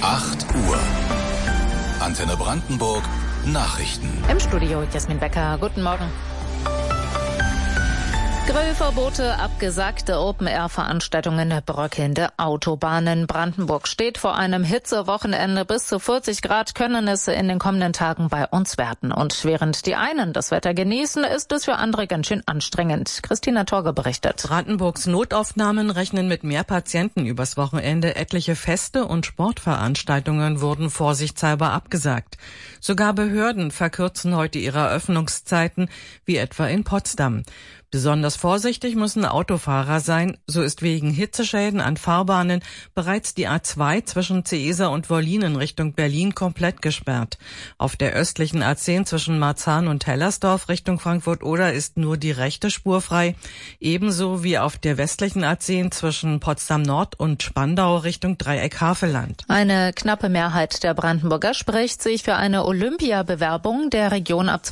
8 Uhr. Antenne Brandenburg Nachrichten. Im Studio Jasmin Becker. Guten Morgen. Grillverbote, abgesagte Open-Air-Veranstaltungen, bröckelnde Autobahnen. Brandenburg steht vor einem Hitzewochenende. Bis zu 40 Grad können es in den kommenden Tagen bei uns werden. Und während die einen das Wetter genießen, ist es für andere ganz schön anstrengend. Christina Torge berichtet. Brandenburgs Notaufnahmen rechnen mit mehr Patienten übers Wochenende. Etliche Feste und Sportveranstaltungen wurden vorsichtshalber abgesagt. Sogar Behörden verkürzen heute ihre Öffnungszeiten, wie etwa in Potsdam. Besonders vorsichtig müssen Autofahrer sein. So ist wegen Hitzeschäden an Fahrbahnen bereits die A2 zwischen Ceesa und Wollin in Richtung Berlin komplett gesperrt. Auf der östlichen A10 zwischen Marzahn und Hellersdorf Richtung Frankfurt-Oder ist nur die rechte Spur frei. Ebenso wie auf der westlichen A10 zwischen Potsdam Nord und Spandau Richtung Dreieck-Havelland. Eine knappe Mehrheit der Brandenburger spricht sich für eine Olympiabewerbung der Region ab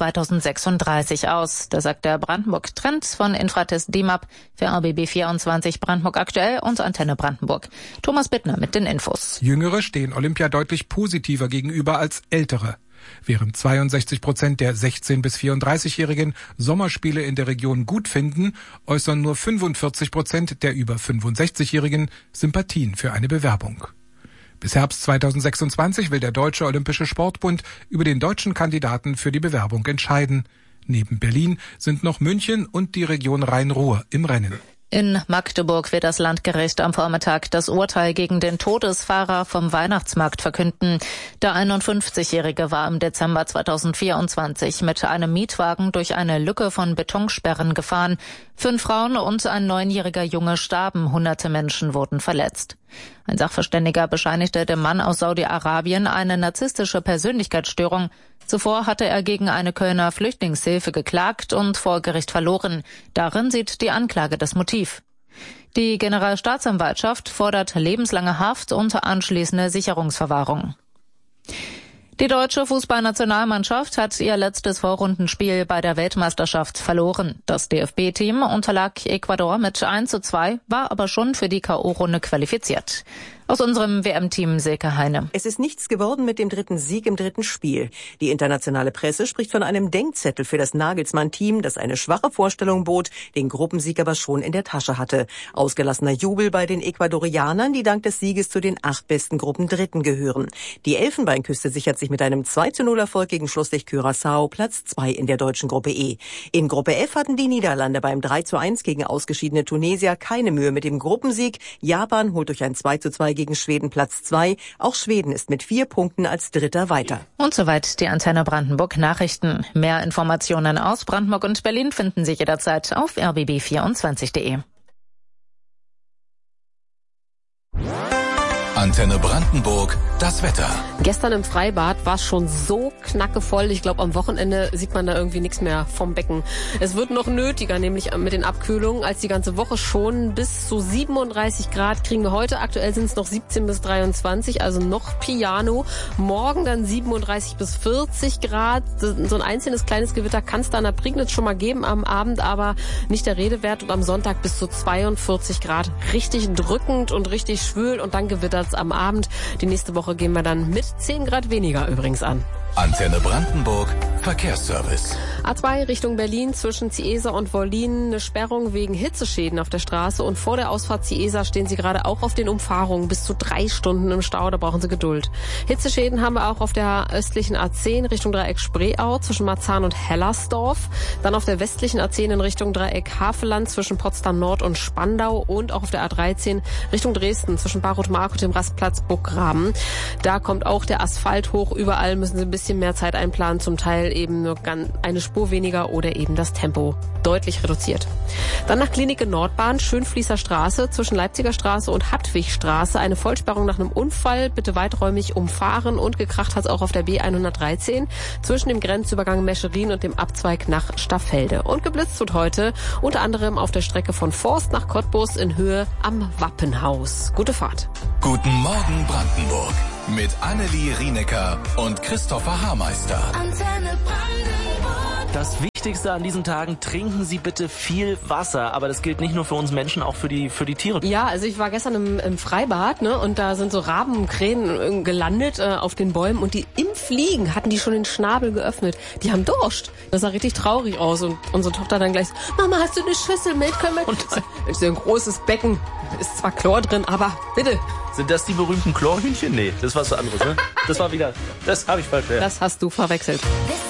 2036 aus. Das sagt der Brandenburg-Trend von Infratest DIMAP für RBB 24 Brandenburg aktuell und Antenne Brandenburg. Thomas Bittner mit den Infos. Jüngere stehen Olympia deutlich positiver gegenüber als Ältere. Während 62% der 16- bis 34-Jährigen Sommerspiele in der Region gut finden, äußern nur 45% der über 65-Jährigen Sympathien für eine Bewerbung. Bis Herbst 2026 will der Deutsche Olympische Sportbund über den deutschen Kandidaten für die Bewerbung entscheiden. Neben Berlin sind noch München und die Region Rhein-Ruhr im Rennen. In Magdeburg wird das Landgericht am Vormittag das Urteil gegen den Todesfahrer vom Weihnachtsmarkt verkünden. Der 51-Jährige war im Dezember 2024 mit einem Mietwagen durch eine Lücke von Betonsperren gefahren. 5 Frauen und ein 9-jähriger Junge starben, hunderte Menschen wurden verletzt. Ein Sachverständiger bescheinigte dem Mann aus Saudi-Arabien eine narzisstische Persönlichkeitsstörung. Zuvor hatte er gegen eine Kölner Flüchtlingshilfe geklagt und vor Gericht verloren. Darin sieht die Anklage das Motiv. Die Generalstaatsanwaltschaft fordert lebenslange Haft und anschließende Sicherungsverwahrung. Die deutsche Fußballnationalmannschaft hat ihr letztes Vorrundenspiel bei der Weltmeisterschaft verloren. Das DFB-Team unterlag Ecuador mit 1:2, war aber schon für die K.O.-Runde qualifiziert. Aus unserem WM-Team Silke Heine. Es ist nichts geworden mit dem dritten Sieg im dritten Spiel. Die internationale Presse spricht von einem Denkzettel für das Nagelsmann-Team, das eine schwache Vorstellung bot, den Gruppensieg aber schon in der Tasche hatte. Ausgelassener Jubel bei den Ecuadorianern, die dank des Sieges zu den 8 besten Gruppendritten gehören. Die Elfenbeinküste sichert sich mit einem 2:0-Erfolg gegen Schlusslicht Curaçao Platz 2 in der deutschen Gruppe E. In Gruppe F hatten die Niederlande beim 3:1 gegen ausgeschiedene Tunesier keine Mühe mit dem Gruppensieg. Japan holt durch ein 2:2 gegen Schweden Platz 2. Auch Schweden ist mit 4 Punkten als Dritter weiter. Und soweit die Antenne Brandenburg Nachrichten. Mehr Informationen aus Brandenburg und Berlin finden Sie jederzeit auf rbb24.de. Antenne Brandenburg, das Wetter. Gestern im Freibad war es schon so knackevoll. Ich glaube, am Wochenende sieht man da irgendwie nichts mehr vom Becken. Es wird noch nötiger, nämlich mit den Abkühlungen, als die ganze Woche schon. Bis zu 37 Grad kriegen wir heute. Aktuell sind es noch 17 bis 23, also noch Piano. Morgen dann 37 bis 40 Grad. So ein einzelnes kleines Gewitter kann es da an der Prignitz schon mal geben am Abend, aber nicht der Rede wert. Und am Sonntag bis zu 42 Grad. Richtig drückend und richtig schwül und dann gewittert am Abend. Die nächste Woche gehen wir dann mit 10 Grad weniger übrigens an. Antenne Brandenburg, Verkehrsservice. A2 Richtung Berlin zwischen Ciesa und Wollin, eine Sperrung wegen Hitzeschäden auf der Straße und vor der Ausfahrt Ciesa stehen Sie gerade auch auf den Umfahrungen bis zu 3 Stunden im Stau, da brauchen Sie Geduld. Hitzeschäden haben wir auch auf der östlichen A10 Richtung Dreieck Spreeau zwischen Marzahn und Hellersdorf, dann auf der westlichen A10 in Richtung Dreieck Havelland zwischen Potsdam Nord und Spandau und auch auf der A13 Richtung Dresden zwischen Barrot-Mark und dem Rastplatz Burggraben. Da kommt auch der Asphalt hoch, überall müssen Sie ein bisschen mehr Zeit einplanen, zum Teil eben nur eine Spur weniger oder eben das Tempo deutlich reduziert. Dann nach Klinike Nordbahn, Schönfließer Straße zwischen Leipziger Straße und Hadwigstraße. Eine Vollsperrung nach einem Unfall, bitte weiträumig umfahren und gekracht hat es auch auf der B113 zwischen dem Grenzübergang Mescherin und dem Abzweig nach Staffelde. Und geblitzt wird heute unter anderem auf der Strecke von Forst nach Cottbus in Höhe am Wappenhaus. Gute Fahrt. Guten Morgen Brandenburg mit Annelie Rienecker und Christopher Haarmeister. Antenne Brandenburg. Das Wichtigste an diesen Tagen, trinken Sie bitte viel Wasser. Aber das gilt nicht nur für uns Menschen, auch für die Tiere. Ja, also ich war gestern im Freibad, ne, und da sind so Rabenkrähen gelandet auf den Bäumen und die im Fliegen hatten die schon den Schnabel geöffnet. Die haben Durst. Das sah richtig traurig aus und unsere Tochter dann gleich, Mama, hast du eine Schüssel mit? Können wir... Und ist ein großes Becken. Ist zwar Chlor drin, aber bitte. Sind das die berühmten Chlorhühnchen? Nee, das war was anderes, ne? Das habe ich falsch. Ja. Das hast du verwechselt.